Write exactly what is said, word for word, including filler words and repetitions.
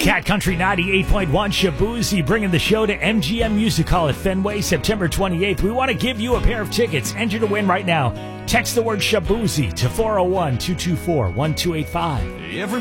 Cat Country ninety-eight point one, Shaboozey, bringing the show to M G M Music Hall at Fenway, September twenty-eighth. We want to give you a pair of tickets. Enter to win right now. Text the word Shaboozey to four oh one, two two four, one two eight five. Every